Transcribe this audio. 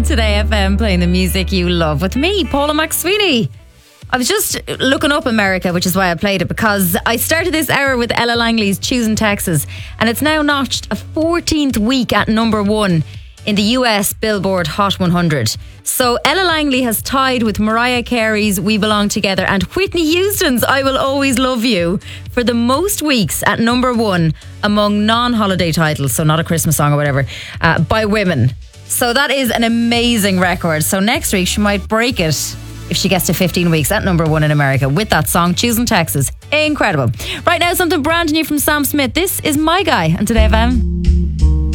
Today FM, playing the music you love with me, Paula McSweeney. I was just looking up America, which is why I played it, because I started this hour with Ella Langley's Choosing Texas, and it's now notched a 14th week at number one in the US Billboard Hot 100. So Ella Langley has tied with Mariah Carey's We Belong Together and Whitney Houston's I Will Always Love You for the most weeks at number one among non-holiday titles, so not a Christmas song or whatever, by women. So that is an amazing record. So next week she might break it if she gets to 15 weeks at number one in America with that song, Choosing Texas. Incredible. Right now, something brand new from Sam Smith. This is My Guy on Today FM.